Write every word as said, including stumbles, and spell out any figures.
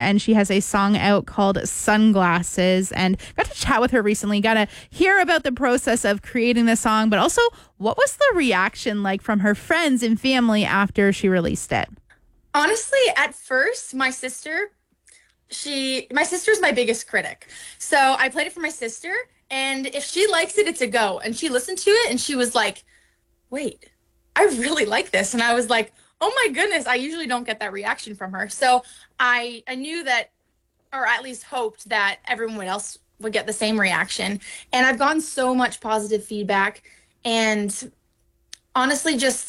and she has a song out called Sunglasses, and got to chat with her recently. Got to hear about the process of creating the song, but also what was the reaction like from her friends and family after she released it? Honestly, at first, my sister, she, my sister's my biggest critic. So I played it for my sister, and if she likes it, it's a go. And she listened to it, and she was like, wait, I really like this. And I was like, oh my goodness, I usually don't get that reaction from her. So I, I knew that, or at least hoped that everyone else would get the same reaction. And I've gotten so much positive feedback, and honestly, just